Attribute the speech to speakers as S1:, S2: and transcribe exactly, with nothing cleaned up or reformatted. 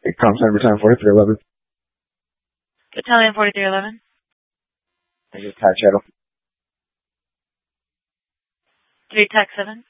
S1: Com Center return forty-three eleven.
S2: Battalion forty-three eleven.
S1: Thank you, Ty Chettle.
S2: three Tac seven.